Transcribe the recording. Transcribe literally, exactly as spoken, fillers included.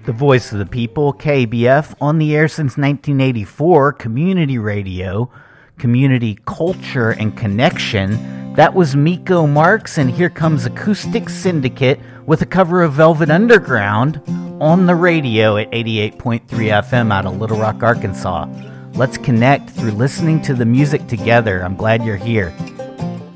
The voice of the people, K B F, on the air since nineteen eighty-four, community radio, community culture and connection. That was Miko Marks, and here comes Acoustic Syndicate with a cover of Velvet Underground on the radio at eighty-eight point three F M out of Little Rock, Arkansas. Let's connect through listening to the music together. I'm glad you're here.